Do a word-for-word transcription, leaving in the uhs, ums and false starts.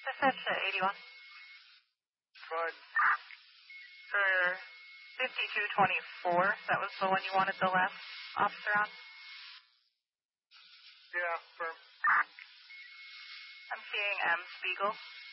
Dispatch uh, eighty-one. Right. For fifty-two twenty-four, that was the one you wanted the last officer on? Yeah, firm. I'm seeing M. Spiegel.